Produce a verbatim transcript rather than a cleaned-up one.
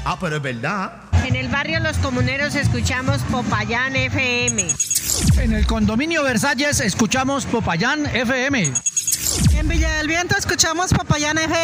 Ah, pero es verdad. En el barrio Los Comuneros escuchamos Popayán F M. En el condominio Versalles escuchamos Popayán F M. En Villa del Viento escuchamos Popayán F M.